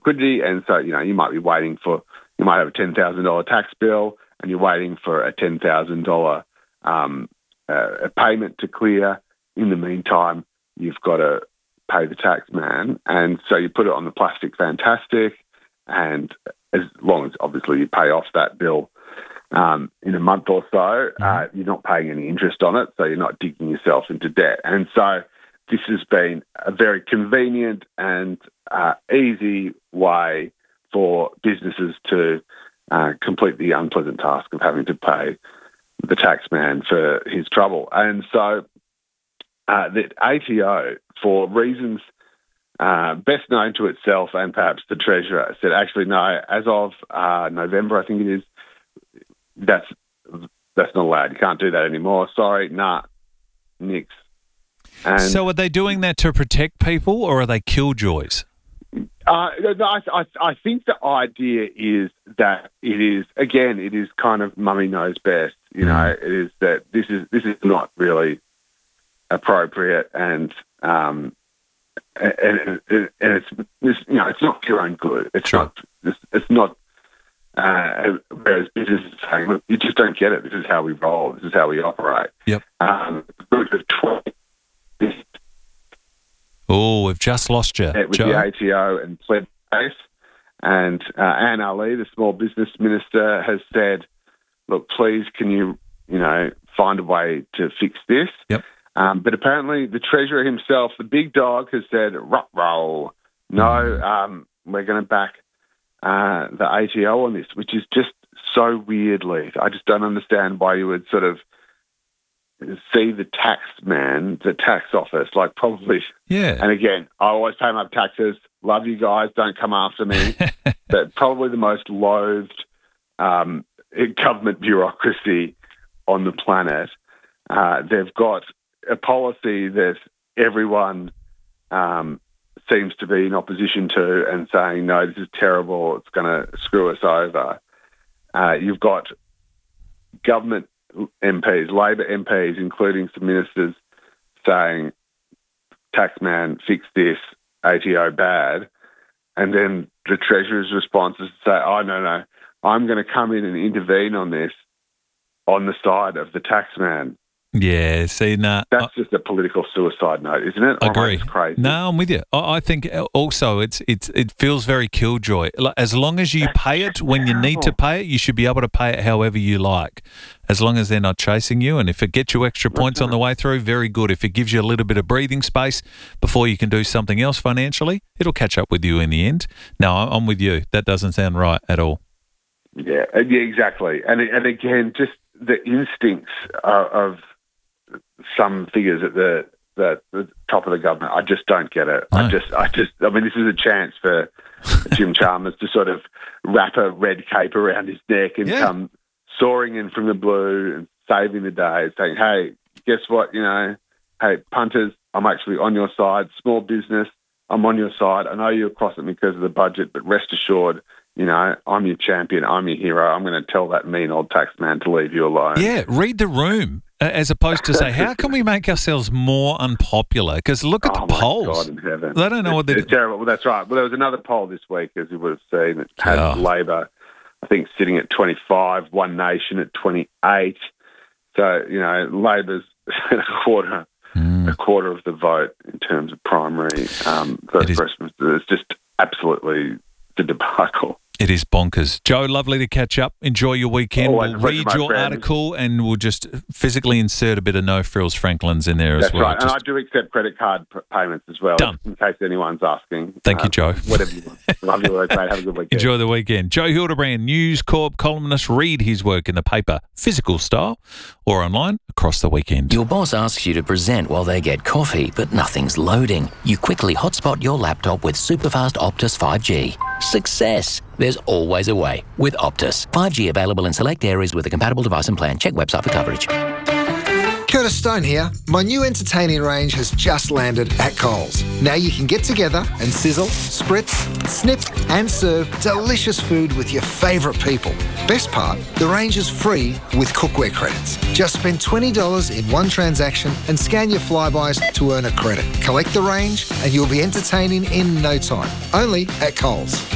liquidity. And so, you might be waiting for, you might have a $10,000 tax bill and you're waiting for a $10,000 payment to clear. In the meantime, you've got to pay the tax man. And so you put it on the Plastic Fantastic, and as long as obviously you pay off that bill in a month or so, you're not paying any interest on it, so you're not digging yourself into debt. And so this has been a very convenient and easy way for businesses to complete the unpleasant task of having to pay the tax man for his trouble. And so the ATO, for reasons best known to itself and perhaps the Treasurer, said, actually, no, as of November, I think it is, that's not allowed. You can't do that anymore. Sorry, nix. And so are they doing that to protect people, or are they killjoys? I think the idea is that it is kind of mummy knows best. It is that this is not really appropriate, and it's not for your own good. It's not. Whereas business is saying, look, you just don't get it. This is how we roll. This is how we operate. Yep. Oh, we've just lost you, with Joe. the ATO and pled case. And Anne Ali, the small business minister, has said, look, please, can you find a way to fix this? Yep. But apparently the Treasurer himself, the big dog, has said, ruh-roh. No, we're going to back the ATO on this, which is just so weirdly. I just don't understand why you would sort of see the tax man, the tax office, like probably. Yeah. And again, I always pay my taxes. Love you guys. Don't come after me. But probably the most loathed government bureaucracy on the planet. They've got a policy that everyone seems to be in opposition to and saying, no, this is terrible, it's going to screw us over. You've got government MPs, Labor MPs, including some ministers, saying, taxman, fix this, ATO bad. And then the Treasurer's response is to say, oh, no, I'm going to come in and intervene on this on the side of the taxman. Yeah, see, that's just a political suicide note, isn't it? Agree. It's crazy. No, I'm with you. I think also it feels very killjoy. As long as you pay it when you need to pay it, you should be able to pay it however you like, as long as they're not chasing you. And if it gets you extra points on the way through, very good. If it gives you a little bit of breathing space before you can do something else financially, it'll catch up with you in the end. No, I'm with you. That doesn't sound right at all. Yeah, exactly. And again, just the instincts of some figures at the top of the government, I just don't get it. No. I mean, this is a chance for Jim Chalmers to sort of wrap a red cape around his neck and come soaring in from the blue and saving the day, saying, hey, guess what, hey, punters, I'm actually on your side. Small business, I'm on your side. I know you're cross at me because of the budget, but rest assured, I'm your champion, I'm your hero. I'm going to tell that mean old tax man to leave you alone. Yeah, read the room. As opposed to say, how can we make ourselves more unpopular? Because look at the polls. God in heaven. They don't know what they're doing. It's terrible. Well, that's right. Well, there was another poll this week, as you would have seen, that had Labor, I think, sitting at 25, One Nation at 28. So, Labor's a quarter of the vote in terms of primary vote preference. It's just absolutely the debacle. It is bonkers. Joe, lovely to catch up. Enjoy your weekend. We'll read your article and we'll just physically insert a bit of No Frills Franklins in there as well. That's right. And I do accept credit card payments as well. Done. In case anyone's asking. Thank you, Joe. Whatever you want. Love your work, mate. Have a good weekend. Enjoy the weekend. Joe Hildebrand, News Corp columnist. Read his work in the paper, physical style, or online across the weekend. Your boss asks you to present while they get coffee, but nothing's loading. You quickly hotspot your laptop with superfast Optus 5G. Success! There's always a way with Optus. 5G available in select areas with a compatible device and plan. Check website for coverage. Curtis Stone here. My new entertaining range has just landed at Coles. Now you can get together and sizzle, spritz, snip and serve delicious food with your favourite people. Best part, the range is free with cookware credits. Just spend $20 in one transaction and scan your Flybys to earn a credit. Collect the range and you'll be entertaining in no time. Only at Coles.